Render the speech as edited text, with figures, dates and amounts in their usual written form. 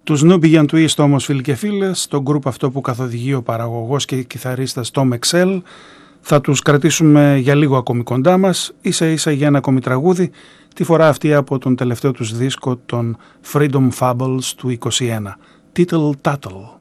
Τους Nubian Twist όμως, φίλοι και φίλες, το γκρουπ αυτό που καθοδηγεί ο παραγωγός και κιθαρίστας Tom Excel, θα τους κρατήσουμε για λίγο ακόμη κοντά μας, ίσα ίσα για ένα ακόμη τραγούδι, τη φορά αυτή από τον τελευταίο τους δίσκο, τον Freedom Fables του 21, Tittle Tattle.